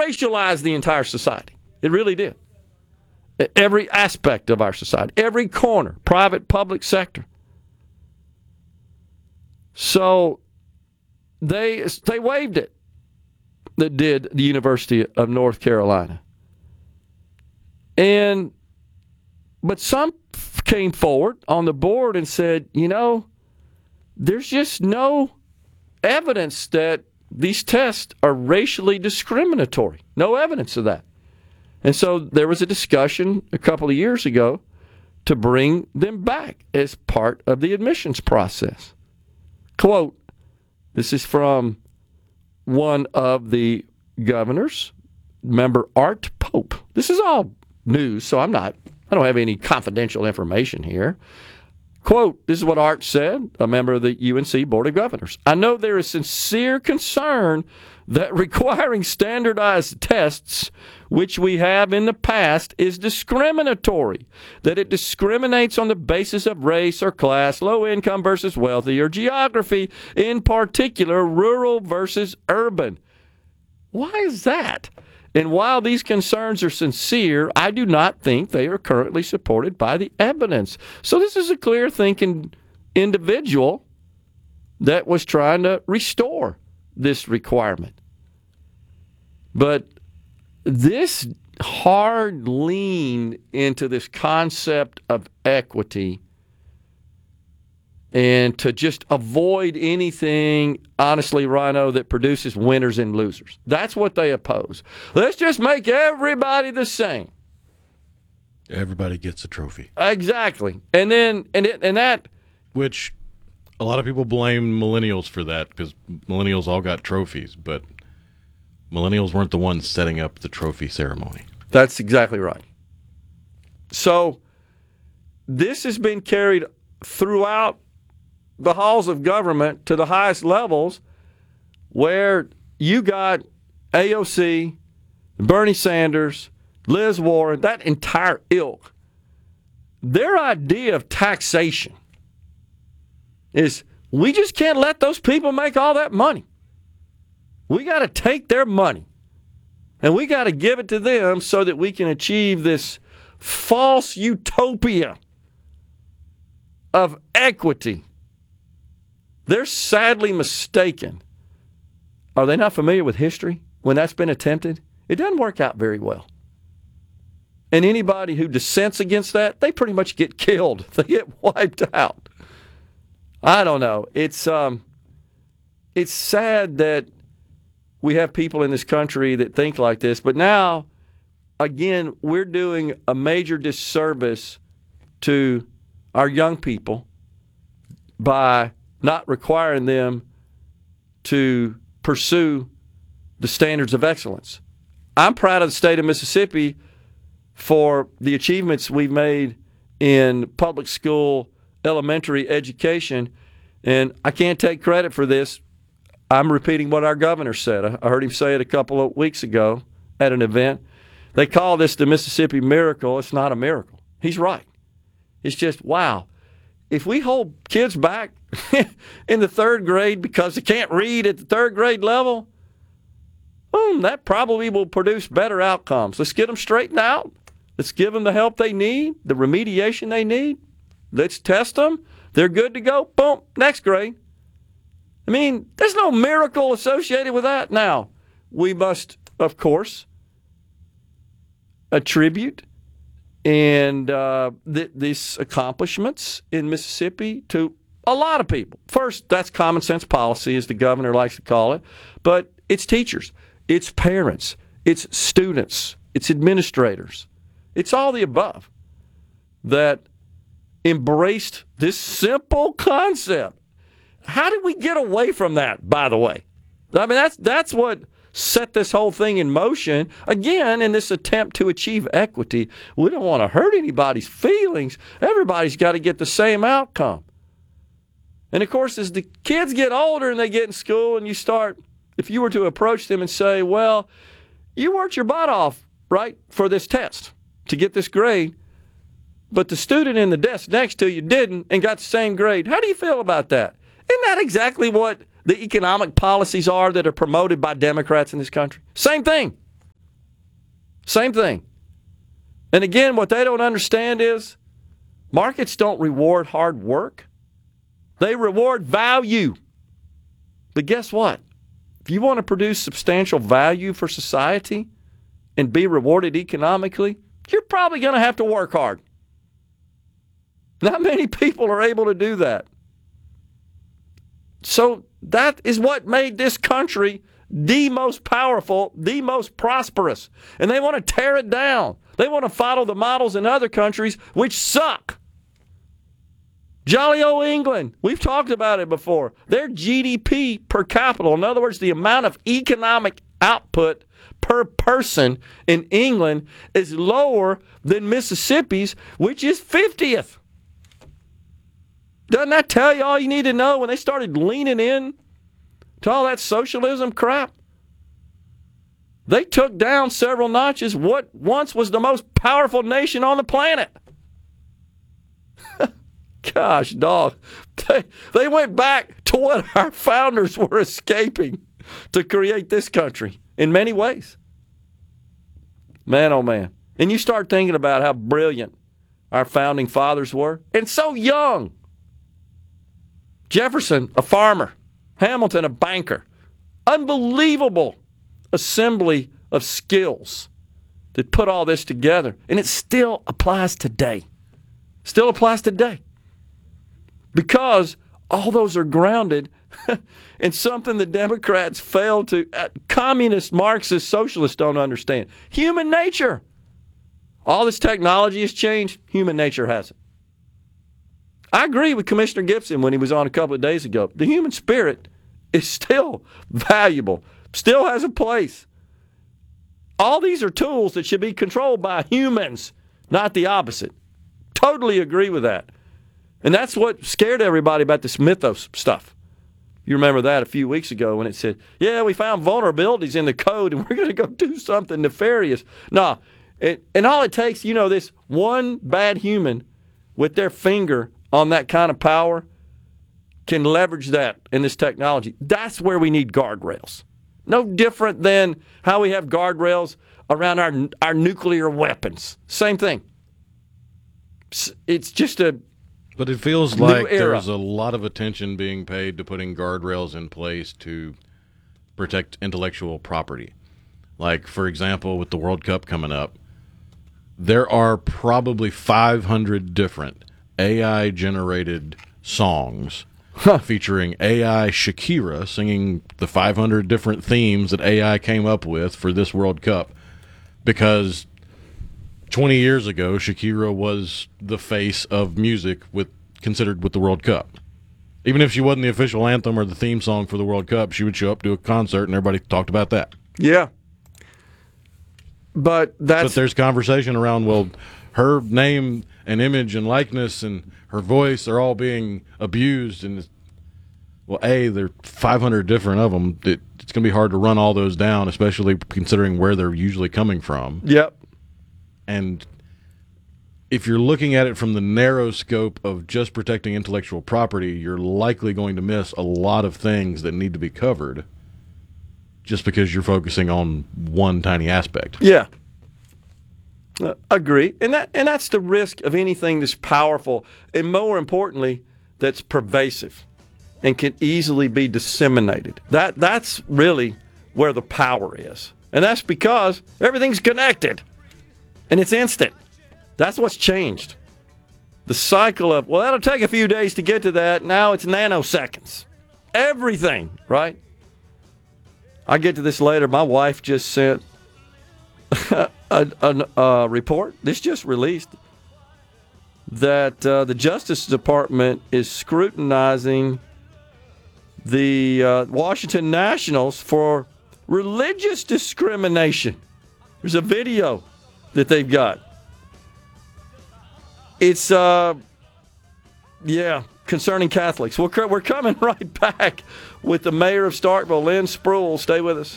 racialized the entire society. It really did. Every aspect of our society, every corner, private, public sector. So they waived it. That did the University of North Carolina. But some came forward on the board and said, there's just no evidence that these tests are racially discriminatory. No evidence of that. And so there was a discussion a couple of years ago to bring them back as part of the admissions process. Quote, this is from one of the governors, member Art Pope. This is all news, so I don't have any confidential information here. Quote, this is what Art said, a member of the UNC Board of Governors. I know there is sincere concern that requiring standardized tests, which we have in the past, is discriminatory, that it discriminates on the basis of race or class, low income versus wealthy, or geography, in particular, rural versus urban. Why is that? And while these concerns are sincere, I do not think they are currently supported by the evidence. So this is a clear-thinking individual that was trying to restore this requirement. But this hard lean into this concept of equity and to just avoid anything, honestly, Rhino, that produces winners and losers. That's what they oppose. Let's just make everybody the same. Everybody gets a trophy. Exactly. And that... Which a lot of people blame millennials for that because millennials all got trophies, but millennials weren't the ones setting up the trophy ceremony. That's exactly right. So this has been carried throughout the halls of government to the highest levels where you got AOC, Bernie Sanders, Liz Warren, that entire ilk. Their idea of taxation is we just can't let those people make all that money. We got to take their money and we got to give it to them so that we can achieve this false utopia of equity. They're sadly mistaken. Are they not familiar with history when that's been attempted? It doesn't work out very well. And anybody who dissents against that, they pretty much get killed. They get wiped out. I don't know. It's sad that we have people in this country that think like this. But now, again, we're doing a major disservice to our young people by not requiring them to pursue the standards of excellence. I'm proud of the state of Mississippi for the achievements we've made in public school elementary education, and I can't take credit for this. I'm repeating what our governor said. I heard him say it a couple of weeks ago at an event. They call this the Mississippi miracle. It's not a miracle. He's right. It's just, wow. If we hold kids back in the third grade because they can't read at the third grade level, that probably will produce better outcomes. Let's get them straightened out. Let's give them the help they need, the remediation they need. Let's test them. They're good to go. Boom, next grade. I mean, there's no miracle associated with that. Now, we must, of course, attribute and these accomplishments in Mississippi to a lot of people. First, that's common sense policy, as the governor likes to call it. But it's teachers, it's parents, it's students, it's administrators. It's all the above that embraced this simple concept. How did we get away from that, by the way? I mean, that's what set this whole thing in motion. Again, in this attempt to achieve equity, we don't want to hurt anybody's feelings. Everybody's got to get the same outcome. And, of course, as the kids get older and they get in school and you start, if you were to approach them and say, well, you worked your butt off, right, for this test to get this grade, but the student in the desk next to you didn't and got the same grade. How do you feel about that? Isn't that exactly what the economic policies are that are promoted by Democrats in this country? Same thing. Same thing. And again, what they don't understand is markets don't reward hard work. They reward value. But guess what? If you want to produce substantial value for society and be rewarded economically, you're probably going to have to work hard. Not many people are able to do that. So that is what made this country the most powerful, the most prosperous. And they want to tear it down. They want to follow the models in other countries which suck. Jolly old England, we've talked about it before. Their GDP per capita, in other words, the amount of economic output per person in England is lower than Mississippi's, which is 50th. Doesn't that tell you all you need to know when they started leaning in to all that socialism crap? They took down several notches what once was the most powerful nation on the planet. Gosh, dog. They went back to what our founders were escaping to create this country in many ways. Man, oh man. And you start thinking about how brilliant our founding fathers were, and so young. Jefferson, a farmer. Hamilton, a banker. Unbelievable assembly of skills that put all this together. And it still applies today. Still applies today. Because all those are grounded in something the Democrats failed to, communist, Marxist, socialists don't understand. Human nature. All this technology has changed. Human nature hasn't. I agree with Commissioner Gibson when he was on a couple of days ago. The human spirit is still valuable, still has a place. All these are tools that should be controlled by humans, not the opposite. Totally agree with that. And that's what scared everybody about this Mythos stuff. You remember that a few weeks ago when it said, yeah, we found vulnerabilities in the code and we're going to go do something nefarious. No, and all it takes, this one bad human with their finger on that kind of power can leverage that in this technology. That's where we need guardrails. No different than how we have guardrails around our nuclear weapons. Same thing. It's just a But it feels like era. there's a lot of attention being paid to putting guardrails in place to protect intellectual property. Like, for example, with the World Cup coming up, there are probably 500 different AI-generated songs featuring AI Shakira singing the 500 different themes that AI came up with for this World Cup. Because 20 years ago, Shakira was the face of music considered with the World Cup. Even if she wasn't the official anthem or the theme song for the World Cup, she would show up to a concert and everybody talked about that. Yeah. But there's conversation around, well, her name and image and likeness and her voice are all being abused. And, well, there are 500 different of them. It's going to be hard to run all those down, especially considering where they're usually coming from. Yep. And if you're looking at it from the narrow scope of just protecting intellectual property, you're likely going to miss a lot of things that need to be covered just because you're focusing on one tiny aspect. Yeah. Agree. And that's the risk of anything that's powerful and, more importantly, that's pervasive and can easily be disseminated. That's really where the power is. And that's because everything's connected and it's instant. That's what's changed. The cycle of, well, that'll take a few days to get to that. Now it's nanoseconds. Everything, right? I'll get to this later. My wife just sent a report. This just released that the Justice Department is scrutinizing the Washington Nationals for religious discrimination. There's a video that they've got. It's, concerning Catholics. We're coming right back with the mayor of Starkville, Lynn Spruill. Stay with us.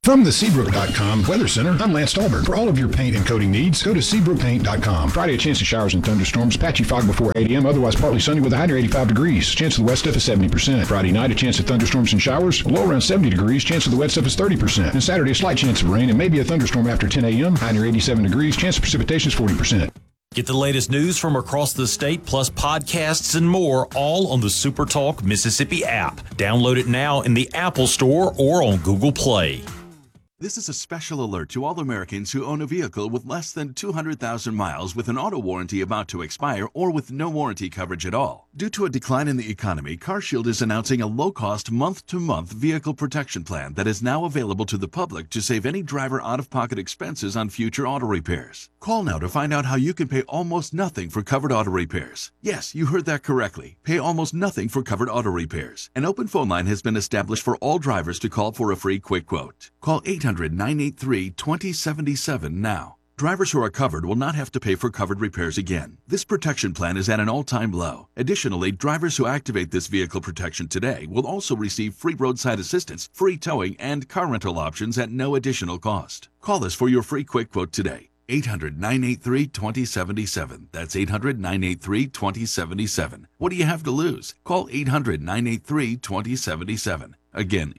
From the Seabrook.com Weather Center, I'm Lance Stolberg. For all of your paint and coating needs, go to SeabrookPaint.com. Friday, a chance of showers and thunderstorms. Patchy fog before 8 a.m. Otherwise, partly sunny with a high near 85 degrees. Chance of the wet stuff is 70%. Friday night, a chance of thunderstorms and showers. Low around 70 degrees. Chance of the wet stuff is 30%. And Saturday, a slight chance of rain and maybe a thunderstorm after 10 a.m. High near 87 degrees. Chance of precipitation is 40%. Get the latest news from across the state, plus podcasts and more, all on the SuperTalk Mississippi app. Download it now in the Apple Store or on Google Play. This is a special alert to all Americans who own a vehicle with less than 200,000 miles with an auto warranty about to expire or with no warranty coverage at all. Due to a decline in the economy, CarShield is announcing a low-cost month-to-month vehicle protection plan that is now available to the public to save any driver out-of-pocket expenses on future auto repairs. Call now to find out how you can pay almost nothing for covered auto repairs. Yes, you heard that correctly. Pay almost nothing for covered auto repairs. An open phone line has been established for all drivers to call for a free quick quote. Call 800-983-2077 now. Drivers who are covered will not have to pay for covered repairs again. This protection plan is at an all-time low. Additionally, drivers who activate this vehicle protection today will also receive free roadside assistance, free towing, and car rental options at no additional cost. Call us for your free quick quote today. 800-983-2077. That's 800-983-2077. What do you have to lose? Call 800-983-2077. Again,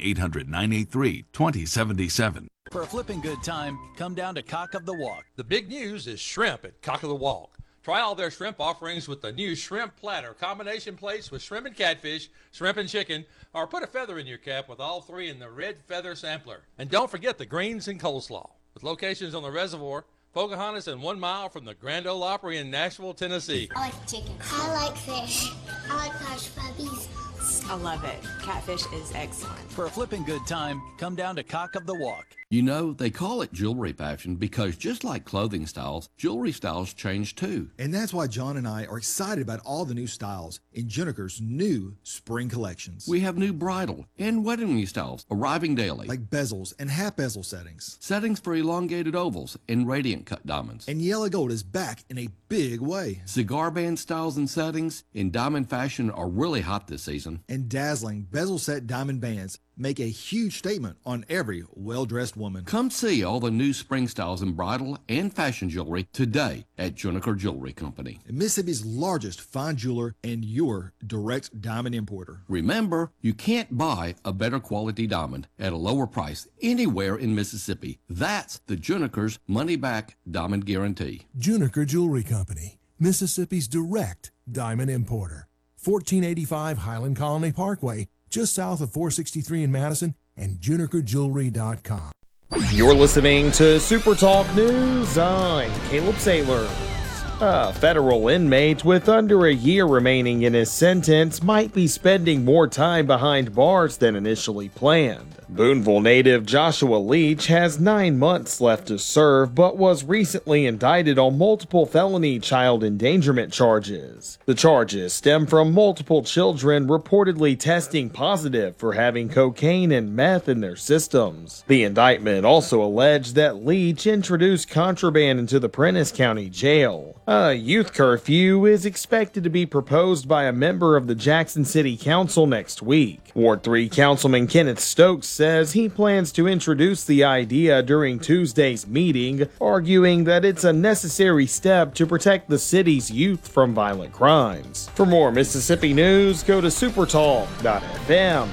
800-983-2077. For a flipping good time, come down to Cock of the Walk. The big news is shrimp at Cock of the Walk. Try all their shrimp offerings with the new shrimp platter, combination plates with shrimp and catfish, shrimp and chicken, or put a feather in your cap with all three in the red feather sampler. And don't forget the greens and coleslaw. With locations on the reservoir, Pocahontas, and 1 mile from the Grand Ole Opry in Nashville, Tennessee. I like chicken. I like fish. I like hush puppies. I love it. Catfish is excellent. For a flipping good time, come down to Cock of the Walk. You know, they call it jewelry fashion because just like clothing styles, jewelry styles change too. And that's why John and I are excited about all the new styles in Juniker's new spring collections. We have new bridal and wedding ring styles arriving daily. Like bezels and half bezel settings. Settings for elongated ovals and radiant cut diamonds. And yellow gold is back in a big way. Cigar band styles and settings in diamond fashion are really hot this season. And dazzling bezel set diamond bands make a huge statement on every well-dressed woman. Come see all the new spring styles in bridal and fashion jewelry today at Juniker Jewelry Company. Mississippi's largest fine jeweler and your direct diamond importer. Remember, you can't buy a better quality diamond at a lower price anywhere in Mississippi. That's the Juniker's money-back diamond guarantee. Juniker Jewelry Company, Mississippi's direct diamond importer. 1485 Highland Colony Parkway, just south of 463 in Madison, and JunikerJewelry.com. You're listening to Super Talk News. I'm Caleb Sailors. A federal inmate with under a year remaining in his sentence might be spending more time behind bars than initially planned. Boonville native Joshua Leach has 9 months left to serve, but was recently indicted on multiple felony child endangerment charges. The charges stem from multiple children reportedly testing positive for having cocaine and meth in their systems. The indictment also alleged that Leach introduced contraband into the Prentiss County Jail. A youth curfew is expected to be proposed by a member of the Jackson City Council next week. Ward 3 Councilman Kenneth Stokes says he plans to introduce the idea during Tuesday's meeting, arguing that it's a necessary step to protect the city's youth from violent crimes. For more Mississippi news, go to supertalk.fm.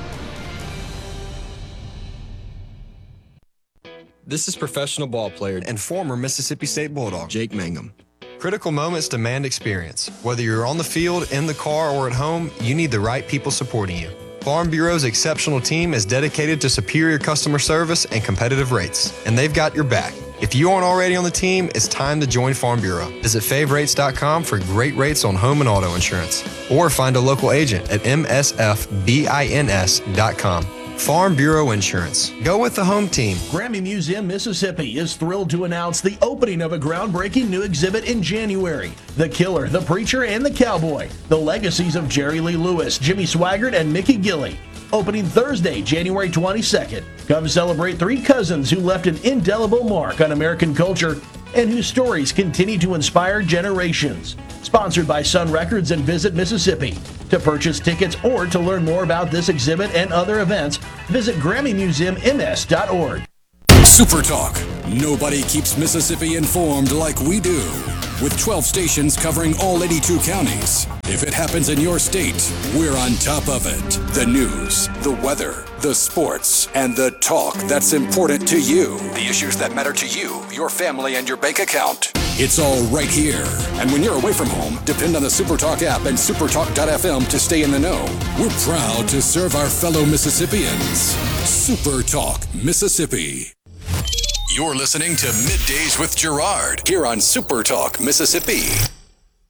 This is professional ball player and former Mississippi State Bulldog Jake Mangum. Critical moments demand experience. Whether you're on the field, in the car, or at home, you need the right people supporting you. Farm Bureau's exceptional team is dedicated to superior customer service and competitive rates, and they've got your back. If you aren't already on the team, it's time to join Farm Bureau. Visit favrates.com for great rates on home and auto insurance, or find a local agent at msfbins.com. Farm Bureau Insurance. Go with the home team. Grammy Museum, Mississippi is thrilled to announce the opening of a groundbreaking new exhibit in January. The Killer, the Preacher, and the Cowboy. The legacies of Jerry Lee Lewis, Jimmy Swaggart, and Mickey Gilley. Opening Thursday, January 22nd. Come celebrate three cousins who left an indelible mark on American culture and whose stories continue to inspire generations. Sponsored by Sun Records and Visit Mississippi. To purchase tickets or to learn more about this exhibit and other events, visit GrammyMuseumMS.org. Super Talk. Nobody keeps Mississippi informed like we do. With 12 stations covering all 82 counties. If it happens in your state, we're on top of it. The news, the weather, the sports, and the talk that's important to you. The issues that matter to you, your family, and your bank account. It's all right here. And when you're away from home, depend on the SuperTalk app and supertalk.fm to stay in the know. We're proud to serve our fellow Mississippians. SuperTalk, Mississippi. You're listening to Middays with Gerard here on SuperTalk, Mississippi.